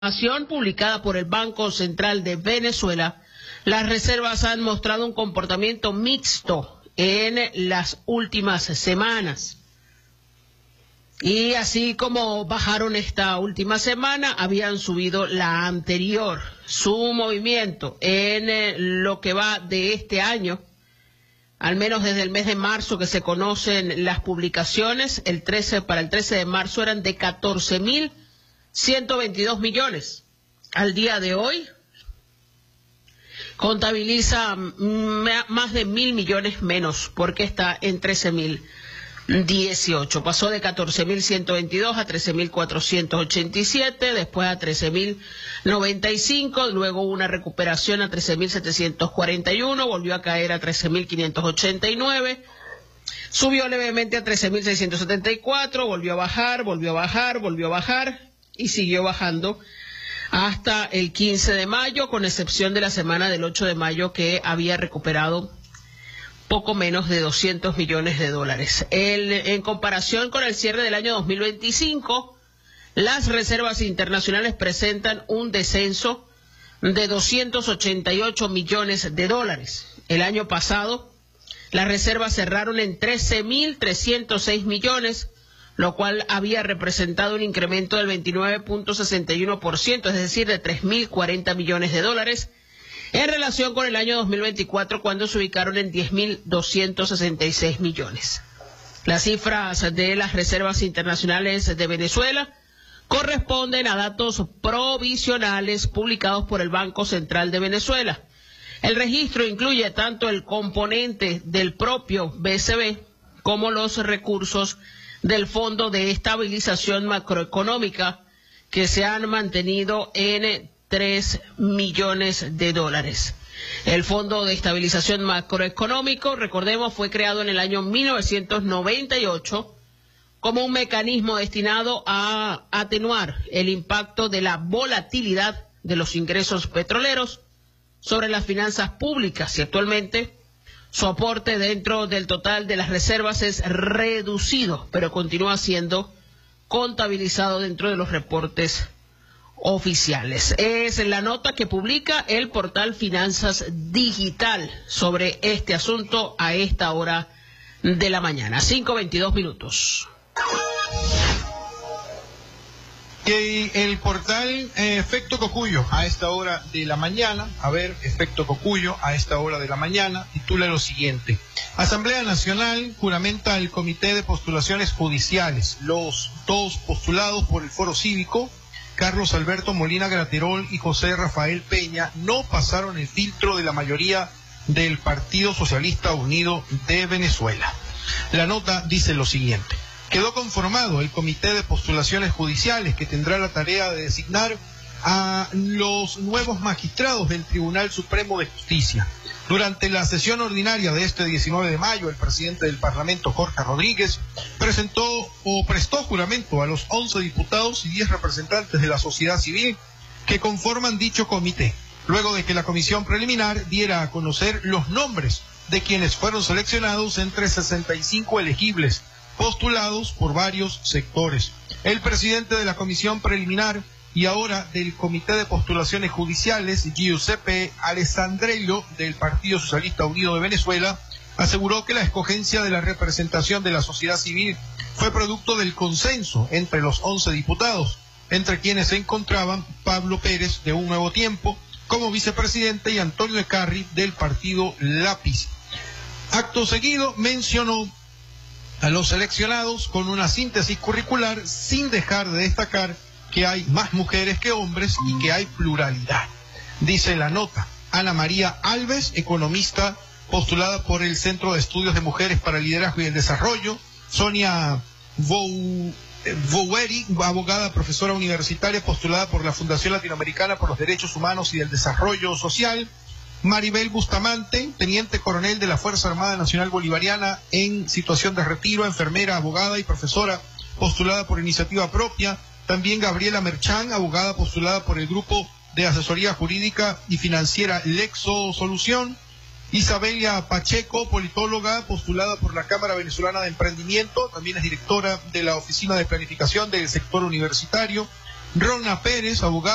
Información publicada por el Banco Central de Venezuela, las reservas han mostrado un comportamiento mixto en las últimas semanas. Y así como bajaron esta última semana, habían subido la anterior. Su movimiento en lo que va de este año, al menos desde el mes de marzo que se conocen las publicaciones, para el 13 de marzo eran de 14.122 millones. Al día de hoy contabiliza más de 1.000 millones menos, porque está en 13.018. Pasó de 14.122 a 13.487, después a 13.095, luego una recuperación a 13.741, volvió a caer a 13.589. Subió levemente a 13.674, volvió a bajar, y siguió bajando hasta el 15 de mayo, con excepción de la semana del 8 de mayo, que había recuperado poco menos de 200 millones de dólares. En comparación con el cierre del año 2025, las reservas internacionales presentan un descenso de 288 millones de dólares. El año pasado, las reservas cerraron en 13.306 millones, lo cual había representado un incremento del 29.61%, es decir, de 3.040 millones de dólares, en relación con el año 2024, cuando se ubicaron en 10.266 millones. Las cifras de las reservas internacionales de Venezuela corresponden a datos provisionales publicados por el Banco Central de Venezuela. El registro incluye tanto el componente del propio BCV como los recursos del Fondo de Estabilización Macroeconómica, que se han mantenido en 3 millones de dólares. El Fondo de Estabilización Macroeconómico, recordemos, fue creado en el año 1998 como un mecanismo destinado a atenuar el impacto de la volatilidad de los ingresos petroleros sobre las finanzas públicas, y actualmente su aporte dentro del total de las reservas es reducido, pero continúa siendo contabilizado dentro de los reportes oficiales. Es la nota que publica el portal Finanzas Digital sobre este asunto a esta hora de la mañana. 5:22 minutos. Y el portal Efecto Cocuyo a esta hora de la mañana, Efecto Cocuyo a esta hora de la mañana, titula lo siguiente: Asamblea Nacional juramenta el Comité de Postulaciones Judiciales. Los dos postulados por el Foro Cívico, Carlos Alberto Molina Graterol y José Rafael Peña, no pasaron el filtro de la mayoría del Partido Socialista Unido de Venezuela. La nota dice lo siguiente: quedó conformado el Comité de Postulaciones Judiciales, que tendrá la tarea de designar a los nuevos magistrados del Tribunal Supremo de Justicia. Durante la sesión ordinaria de este 19 de mayo, el presidente del Parlamento, Jorge Rodríguez, prestó juramento a los 11 diputados y 10 representantes de la sociedad civil que conforman dicho comité, luego de que la comisión preliminar diera a conocer los nombres de quienes fueron seleccionados entre 65 elegibles, postulados por varios sectores. El presidente de la comisión preliminar y ahora del Comité de Postulaciones Judiciales, Giuseppe Alessandrello, del Partido Socialista Unido de Venezuela, aseguró que la escogencia de la representación de la sociedad civil fue producto del consenso entre los 11 diputados, entre quienes se encontraban Pablo Pérez, de Un Nuevo Tiempo, como vicepresidente, y Antonio Ecarri, del partido Lápiz. Acto seguido mencionó a los seleccionados con una síntesis curricular, sin dejar de destacar que hay más mujeres que hombres y que hay pluralidad. Dice la nota: Ana María Alves, economista, postulada por el Centro de Estudios de Mujeres para el Liderazgo y el Desarrollo; Sonia Voueri, abogada, profesora universitaria, postulada por la Fundación Latinoamericana por los Derechos Humanos y el Desarrollo Social; Maribel Bustamante, teniente coronel de la Fuerza Armada Nacional Bolivariana en situación de retiro, enfermera, abogada y profesora, postulada por iniciativa propia; también Gabriela Merchán, abogada, postulada por el Grupo de Asesoría Jurídica y Financiera Lexo Solución; Isabelia Pacheco, politóloga, postulada por la Cámara Venezolana de Emprendimiento, también es directora de la Oficina de Planificación del Sector Universitario; Rona Pérez, abogada.